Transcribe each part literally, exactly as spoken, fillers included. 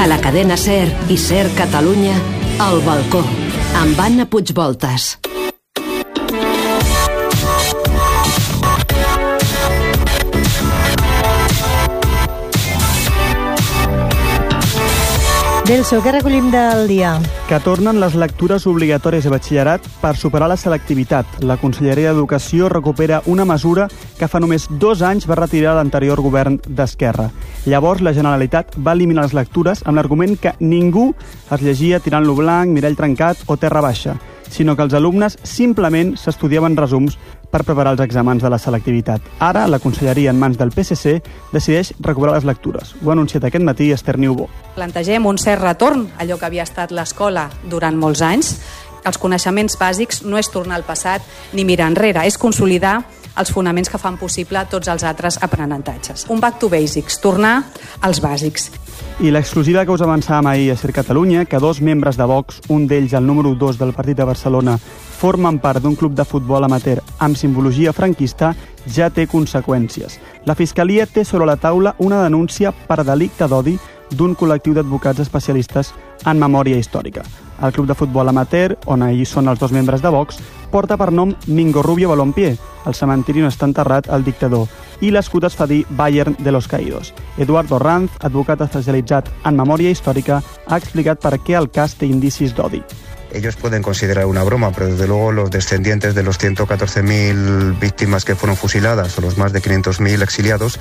A la cadena SER i SER Catalunya, El Balcó, amb Anna Puigvoltas. Delso, què recollim del dia? Que tornen les lectures obligatòries de batxillerat per superar la selectivitat. La Conselleria d'Educació recupera una mesura que fa només dos anys va retirar l'anterior govern d'Esquerra. Llavors, la Generalitat va eliminar les lectures amb l'argument que ningú es llegia tirant-lo blanc, mirall trencat o terra baixa, sinó que els alumnes simplement s'estudiaven resums per preparar els exàmens de la selectivitat. Ara, la Conselleria, en mans del P S C, decideix recuperar les lectures. Ho ha anunciat aquest matí Esther Niubó. Plantegem un cert retorn a allò que havia estat l'escola durant molts anys. Els coneixements bàsics no és tornar al passat ni mirar enrere, és consolidar els fonaments que fan possible tots els altres aprenentatges. Un back to basics, tornar als bàsics. I l'exclusiva que us avançàvem ahir a SER Catalunya, que dos membres de Vox, un d'ells el número dos del Partit de Barcelona, formen part d'un club de futbol amateur amb simbologia franquista, ja té conseqüències. La Fiscalia té sobre la taula una denúncia per delicte d'odi d'un col·lectiu d'advocats especialistes en memòria històrica. El club de futbol amateur, on ahir són els dos membres de Vox, porta per nom Mingo Rubio Balompié, el cementiri on està enterrat el dictador, i l'escut es fa dir Bayern de los Caídos. Eduardo Ranz, advocat especialitzat en memòria històrica, ha explicat per què el cas té indicis d'odi. Ellos pueden considerar una broma, pero desde luego los descendientes de los ciento catorce mil víctimas que fueron fusiladas o los más de quinientos mil exiliados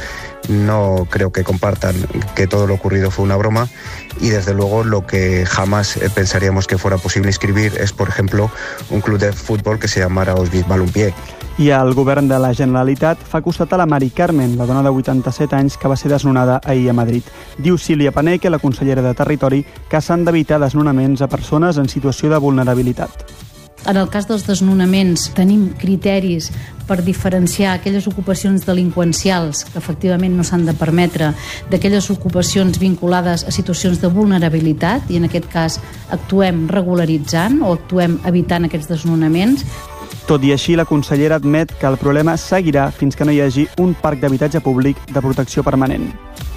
no creo que compartan que todo lo ocurrido fue una broma, y desde luego lo que jamás pensaríamos que fuera posible inscribir es, por ejemplo, un club de fútbol que se llamara Auschwitz Balompié. I el govern de la Generalitat fa costat a la Mari Carmen, la dona de vuitanta-set anys que va ser desnonada ahir a Madrid. Diu Sílvia Paneque, la consellera de Territori, que s'han d'evitar desnonaments a persones en situació de vulnerabilitat. En el cas dels desnonaments tenim criteris per diferenciar aquelles ocupacions delinqüencials que efectivament no s'han de permetre d'aquelles ocupacions vinculades a situacions de vulnerabilitat, i en aquest cas actuem regularitzant o actuem evitant aquests desnonaments. Tot i així, la consellera admet que el problema seguirà fins que no hi hagi un parc d'habitatge públic de protecció permanent.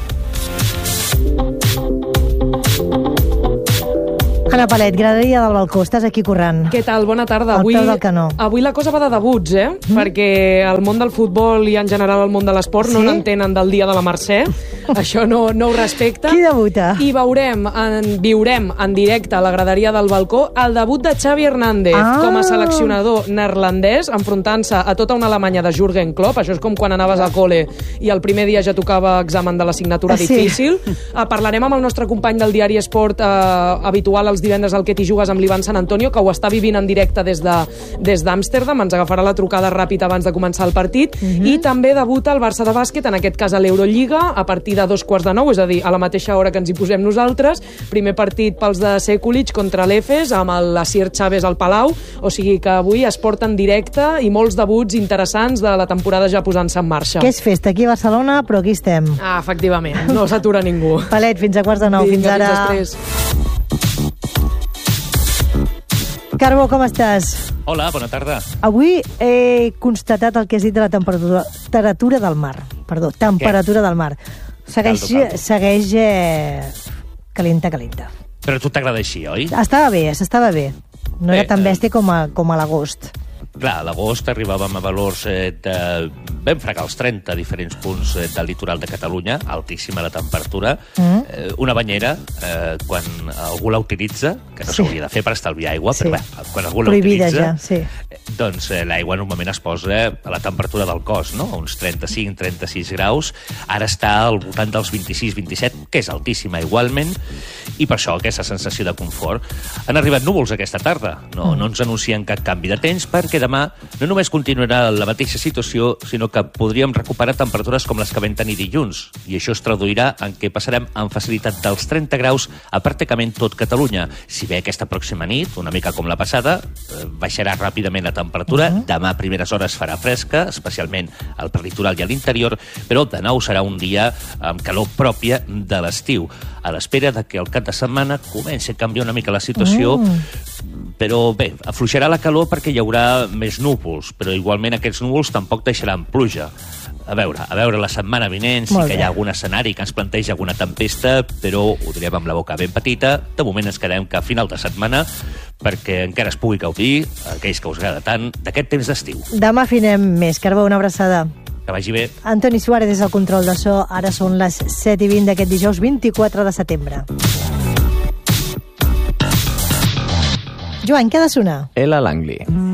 Anna Palet, graderia del Balcó, estàs aquí corrent. Què tal? Bona tarda. Al Avui, peu del canó. Avui la cosa va de debuts, eh? Mm. Perquè el món del futbol i en general el món de l'esport sí? no n'entenen del dia de la Mercè. Això no, no ho respecta. Qui debuta? I veurem, en, viurem en directe a la graderia del Balcó el debut de Xavi Hernández ah. com a seleccionador neerlandès, enfrontant-se a tota una Alemanya de Jürgen Klopp. Això és com quan anaves a col·le i el primer dia ja tocava examen de l'assignatura sí. difícil. Uh, parlarem amb el nostre company del diari Esport uh, habitual els divendres al Que t'hi jugues amb l'Ivan San Antonio, que ho està vivint en directe des de des d'Amsterdam. Ens agafarà la trucada ràpid abans de començar el partit. Uh-huh. I també debuta el Barça de bàsquet, en aquest cas a l'Eurolliga, a partir de dos quarts de nou, és a dir, a la mateixa hora que ens hi posem nosaltres. Primer partit pels de Sekulic contra l'Efes, amb l'Asier Chávez al Palau, o sigui que avui es porta en directe i molts debuts interessants de la temporada ja posant-se en marxa. Que és festa aquí a Barcelona, però aquí estem. Ah, efectivament, no s'atura ningú. Palet, fins a quarts de nou, Vinga, fins ara. Fins després. Carbó, com estàs? Hola, bona tarda. Avui he constatat el que has dit de la temperatura, temperatura del mar. Perdó, temperatura Què? del mar. Segueix, caldo, caldo. segueix eh, calenta, calenta. Però a tu t'agrada així, oi? Estava bé, s'estava bé. No bé, era tan bèstia com a, com a l'agost. Clar, a l'agost arribàvem a valors eh, de... Vam fregar els trenta diferents punts eh, del litoral de Catalunya, altíssima la temperatura. Mm. Eh, una banyera, eh, quan algú la utilitza, que no s'hauria sí. de fer per estalviar aigua, sí. però bé, quan algú la Prohibida utilitza, ja, sí. eh, doncs eh, l'aigua normalment es posa a la temperatura del cos, no? Uns trenta-cinc trenta-sis graus. Ara està al voltant dels vint-i-sis vint-i-set, que és altíssima igualment, i per això aquesta sensació de confort. Han arribat núvols aquesta tarda, no, mm. no ens anuncien cap canvi de temps, perquè demà no només continuarà la mateixa situació, sinó que podríem recuperar temperatures com les que vam tenir dilluns, i això es traduirà en què passarem amb facilitat dels trenta graus a pràcticament tot Catalunya. Si bé aquesta pròxima nit, una mica com la passada, baixarà ràpidament la temperatura. Uh-huh. Demà a primeres hores farà fresca, especialment al prelitoral i a l'interior, però de nou serà un dia amb calor pròpia de l'estiu, a l'espera de que el cap de setmana comenci a canviar una mica la situació, uh. però bé, afluixarà la calor perquè hi haurà més núvols, però igualment aquests núvols tampoc deixaran pluja. a veure, a veure la setmana vinent, sí Molt que bé. hi ha algun escenari que ens planteja alguna tempesta, però ho direm amb la boca ben petita. De moment ens quedem que a final de setmana, perquè encara es pugui gaudir, aquells que us agrada tant, d'aquest temps d'estiu. Demà afinem més. Carbó, una abraçada. Que vagi bé. Antoni Suárez és el control de so. Ara són les set i vint d'aquest dijous vint-i-quatre de setembre. Joan, què ha de sonar? Ella Langley.